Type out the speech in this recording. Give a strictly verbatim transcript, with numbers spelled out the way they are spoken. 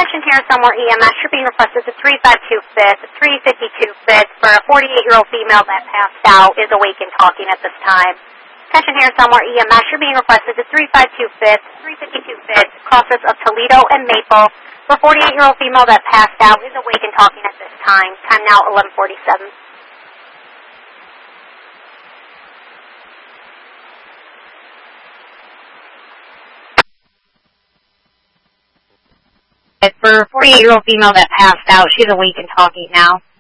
Attention here somewhere E M S. You're being requested to three five two fifth, three fifty-two fifth for a forty-eight-year-old female that passed out, is awake and talking at this time. Attention here somewhere E M S. You're being requested to three five two fifth, three fifty-two fifth, crossroads of Toledo and Maple for a forty-eight-year-old female that passed out, is awake and talking at this time. Time now eleven forty-seven. For a forty-eight-year-old female that passed out, she's awake and talking now.